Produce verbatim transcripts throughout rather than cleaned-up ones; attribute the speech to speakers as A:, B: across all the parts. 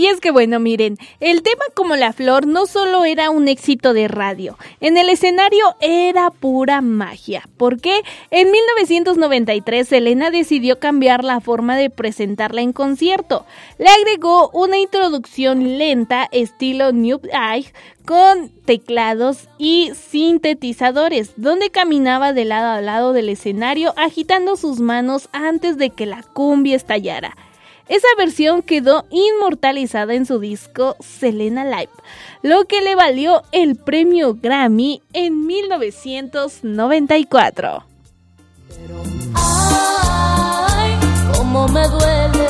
A: Y es que bueno, miren, el tema Como la Flor no solo era un éxito de radio, en el escenario era pura magia, porque en mil novecientos noventa y tres Selena decidió cambiar la forma de presentarla en concierto. Le agregó una introducción lenta estilo New Age con teclados y sintetizadores, donde caminaba de lado a lado del escenario agitando sus manos antes de que la cumbia estallara. Esa versión quedó inmortalizada en su disco Selena Live, lo que le valió el premio Grammy en mil novecientos noventa y cuatro.
B: Pero, ay, cómo me duele.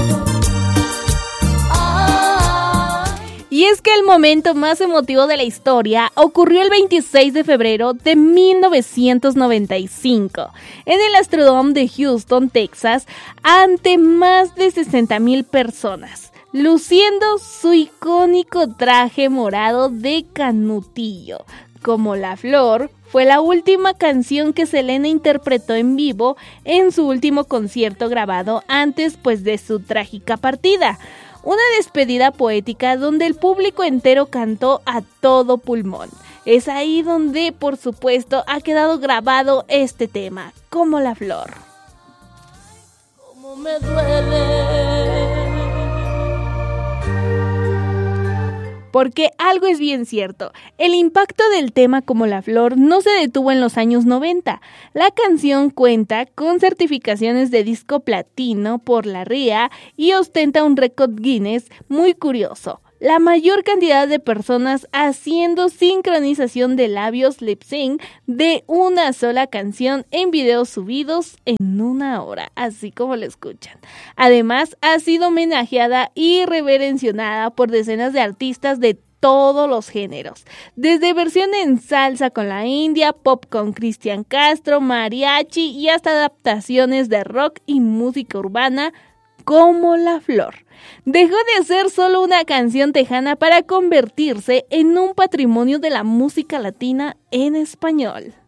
A: Y es que el momento más emotivo de la historia ocurrió el veintiséis de febrero de mil novecientos noventa y cinco en el Astrodome de Houston, Texas, ante más de sesenta mil personas, luciendo su icónico traje morado de canutillo. Como la Flor fue la última canción que Selena interpretó en vivo en su último concierto grabado antes pues de su trágica partida. Una despedida poética donde el público entero cantó a todo pulmón. Es ahí donde, por supuesto, ha quedado grabado este tema, Como la Flor.
B: Cómo me duele.
A: Porque algo es bien cierto, el impacto del tema Como la Flor no se detuvo en los años noventa. La canción cuenta con certificaciones de disco platino por la R I A y ostenta un récord Guinness muy curioso. La mayor cantidad de personas haciendo sincronización de labios lip sync de una sola canción en videos subidos en una hora, así como lo escuchan. Además, ha sido homenajeada y reverencionada por decenas de artistas de todos los géneros, desde versión en salsa con la India, pop con Cristian Castro, mariachi y hasta adaptaciones de rock y música urbana, Como la Flor. Dejó de ser solo una canción tejana para convertirse en un patrimonio de la música latina en español.